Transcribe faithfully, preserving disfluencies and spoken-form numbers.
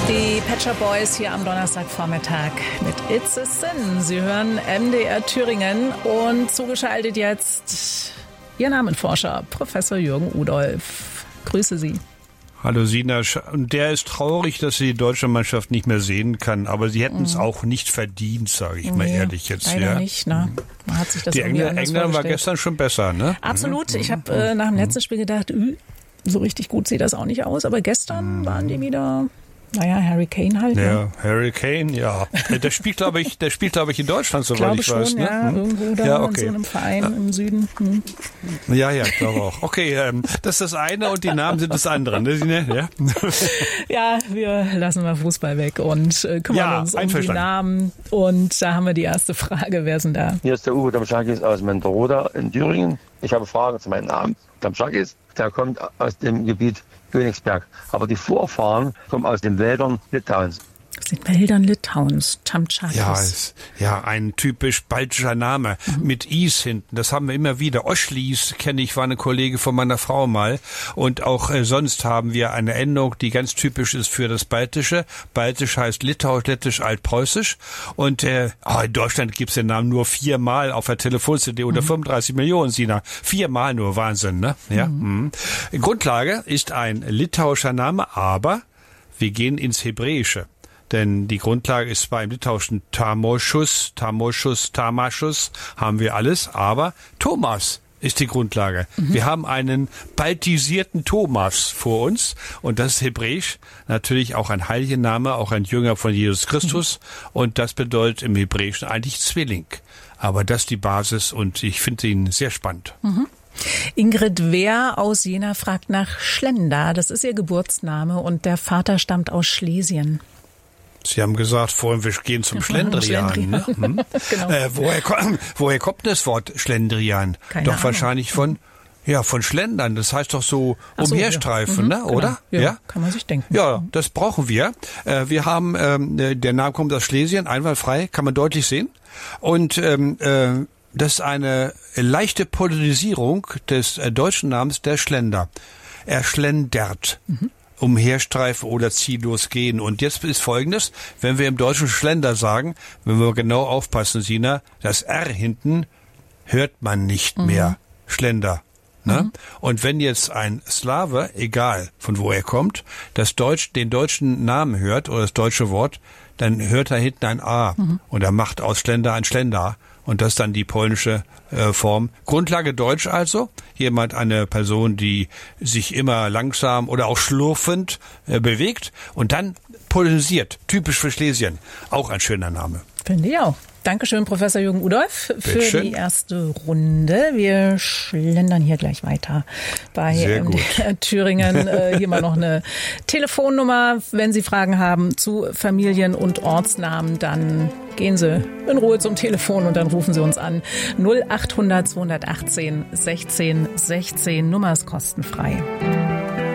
Die Pet Shop Boys hier am Donnerstagvormittag mit It's a Sin. Sie hören M D R Thüringen und zugeschaltet jetzt Ihr Namenforscher, Professor Jürgen Udolph. Grüße Sie. Hallo Sina, und der ist traurig, dass sie die deutsche Mannschaft nicht mehr sehen kann, aber sie hätten es mhm. auch nicht verdient, sage ich nee, mal ehrlich jetzt. Leider ja. nicht, ne? Man hat sich das die irgendwie Engländer, England war gestern schon besser, ne? Absolut. Mhm. Ich habe äh, nach dem letzten Spiel gedacht, üh, so richtig gut sieht das auch nicht aus, aber gestern mhm. waren die wieder... Naja, Harry Kane halt. Ja, ne? Harry Kane, ja. Der spielt, glaube ich, der spielt, glaube ich, in Deutschland, soweit ich, ich weiß. Schon, Ne? Ja, hm? irgendwo da ja, okay. in so einem Verein ja. im Süden. Hm. Ja, ja, ich glaube auch. Okay, ähm, das ist das eine und die Namen sind das andere. Ne? Ja? ja, wir lassen mal Fußball weg und äh, kümmern ja, uns um die Namen. Und da haben wir die erste Frage. Wer ist denn da? Hier ist der Uwe Damschakis aus Menteroda in Thüringen. Ich habe Fragen zu meinem Namen. Damschakis, der kommt aus dem Gebiet Königsberg. Aber die Vorfahren kommen aus den Wäldern Litauens. Aus den Wäldern Litauens, Tamtschakis. Ja, ist, ja, ein typisch baltischer Name mhm. mit Is hinten. Das haben wir immer wieder. Oschlies kenne ich, war eine Kollege von meiner Frau mal. Und auch äh, sonst haben wir eine Endung, die ganz typisch ist für das Baltische. Baltisch heißt Litauisch, Lettisch, Altpreußisch. Und äh, oh, in Deutschland gibt's den Namen nur viermal auf der Telefon-C D unter mhm. fünfunddreißig Millionen, Sina. Viermal nur, Wahnsinn, ne? Ja. Mhm. Mhm. Grundlage ist ein litauischer Name, aber wir gehen ins Hebräische. Denn die Grundlage ist zwar im Litauischen Tamoschus, Tamoschus, Tamaschus, haben wir alles, aber Thomas ist die Grundlage. Mhm. Wir haben einen baltisierten Thomas vor uns und das ist hebräisch, natürlich auch ein heiliger Name, auch ein Jünger von Jesus Christus mhm. und das bedeutet im Hebräischen eigentlich Zwilling. Aber das ist die Basis und ich finde ihn sehr spannend. Mhm. Ingrid Wehr aus Jena fragt nach Schlender, das ist ihr Geburtsname und der Vater stammt aus Schlesien. Sie haben gesagt, vorhin wir gehen zum Schlendrian. Schlendrian. Ne? Hm? genau. äh, woher, woher kommt das Wort Schlendrian? Keine doch Ahnung. Wahrscheinlich von, ja, von Schlendern. Das heißt doch so Ach umherstreifen, so, ja. ne? Mhm, Oder? Genau. Ja, ja, kann man sich denken. Ja, das brauchen wir. Äh, wir haben, ähm, der Name kommt aus Schlesien, einwandfrei, kann man deutlich sehen. Und ähm, äh, das ist eine leichte Polonisierung des äh, deutschen Namens der Schlender. Er schlendert. Mhm. Umherstreifen oder ziellos gehen. Und jetzt ist Folgendes, wenn wir im Deutschen Schlender sagen, wenn wir genau aufpassen, Sina, das R hinten hört man nicht mhm. mehr. Schlender. Ne? Mhm. Und wenn jetzt ein Slave, egal von wo er kommt, das Deutsch, den deutschen Namen hört oder das deutsche Wort, dann hört er hinten ein A mhm. und er macht aus Schlender ein Schlender. Und das ist dann die polnische äh, Form. Grundlage Deutsch also. Jemand, eine Person, die sich immer langsam oder auch schlurfend äh, bewegt und dann polonisiert. Typisch für Schlesien. Auch ein schöner Name. Finde ich auch. Dankeschön, Professor Jürgen Udolph, für Bitteschön. Die erste Runde. Wir schlendern hier gleich weiter bei M D R Thüringen. Äh, hier mal noch eine Telefonnummer. Wenn Sie Fragen haben zu Familien- und Ortsnamen, dann gehen Sie in Ruhe zum Telefon und dann rufen Sie uns an. null achthundert zweihundertachtzehn sechzehn sechzehn. Nummer ist kostenfrei.